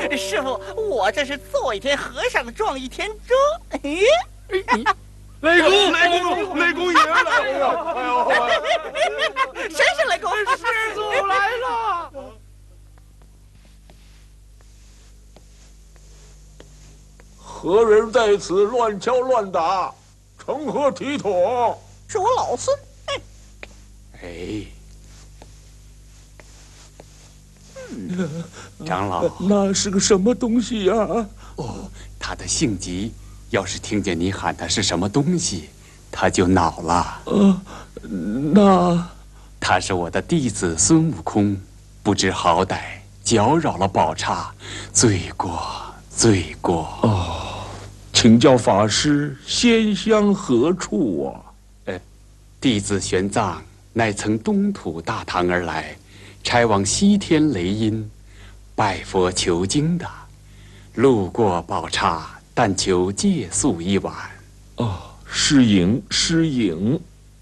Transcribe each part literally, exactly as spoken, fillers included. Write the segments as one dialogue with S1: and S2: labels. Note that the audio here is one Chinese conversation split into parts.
S1: 师傅，我这是做一天和尚撞一天钟。哎，
S2: 雷公，雷公，雷公爷来了！哎呦，
S1: 谁是雷公？
S2: 师祖来了！何人在此乱敲乱打，成何体统？
S1: 是我老孙。
S3: 哎，嗯，长老，
S2: 那是个什么东西呀？
S3: 哦，他的性急，要是听见你喊他是什么东西，他就恼了。
S2: 呃，那
S3: 他是我的弟子孙悟空，不知好歹，搅扰了宝刹，罪过，罪过。
S2: 哦，请教法师，仙乡何处啊？
S3: 呃，弟子玄奘乃曾东土大唐而来，差往西天雷音，拜佛求经的，路过宝刹，但求借宿一晚。
S2: 哦，失迎，失迎。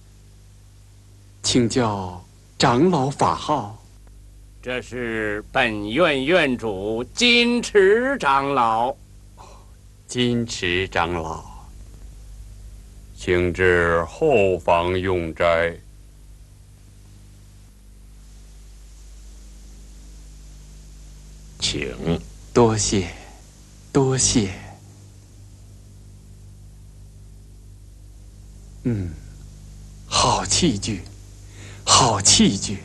S3: 请教长老法号？
S4: 这是本院院主金池长老。
S3: 金池长老，
S5: 请至后房用斋。
S2: 请。
S3: 多谢，多谢。嗯，好器具，好器具。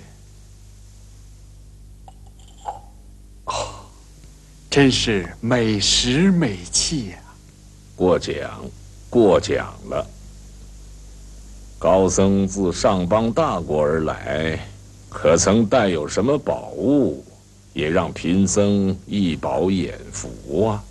S3: 哦，真是美食美器呀！
S2: 过奖，过奖了。高僧自上邦大国而来，可曾带有什么宝物？也让贫僧一饱眼福啊！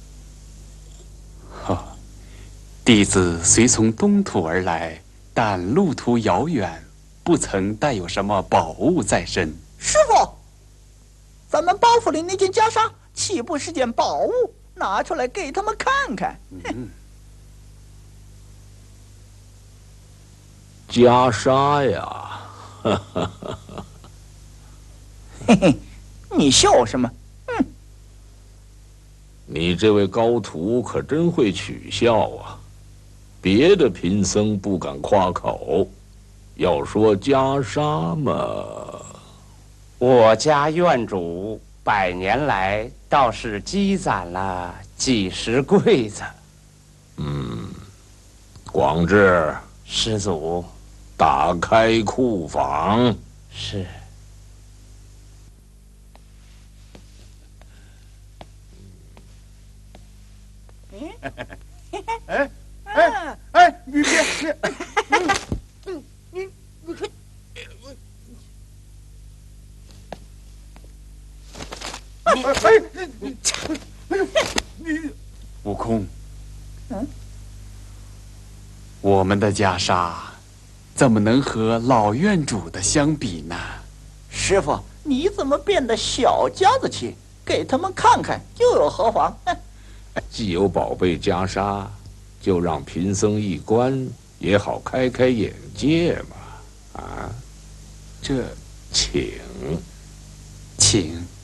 S3: 哈，弟子虽从东土而来，但路途遥远，不曾带有什么宝物在身。
S1: 师傅，咱们包袱里那件袈裟岂不是件宝物？拿出来给他们看看。
S3: 嗯，
S2: 袈裟呀，哈哈哈哈！
S1: 嘿嘿。你笑什么？嗯，
S2: 你这位高徒可真会取笑啊！别的贫僧不敢夸口，要说袈裟嘛，
S4: 我家院主百年来倒是积攒了几十柜子。
S2: 嗯，广智，
S4: 师祖，
S2: 打开库房。
S4: 是。
S6: 哎哎哎！你别别！你你你快！哎哎你哎呦你！
S3: 悟空，
S1: 嗯，
S3: 我们的袈裟怎么能和老院主的相比呢？
S1: 师傅，你怎么变得小家子气？给他们看看又有何妨？
S2: 既有宝贝袈裟，就让贫僧一观，也好开开眼界嘛！啊，
S3: 这，
S2: 请，
S3: 请。